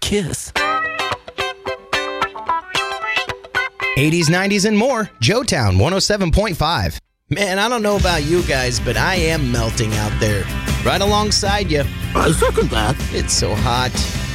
kiss. 80s, 90s, and more. Joetown 107.5. Man, I don't know about you guys, but I am melting out there. Right alongside you. I second that. It's so hot.